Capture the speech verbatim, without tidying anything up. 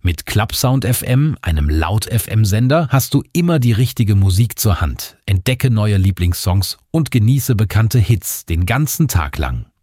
Mit Clubsound F M, einem Laut-F M-Sender, hast du immer die richtige Musik zur Hand. Entdecke neue Lieblingssongs und genieße bekannte Hits den ganzen Tag lang.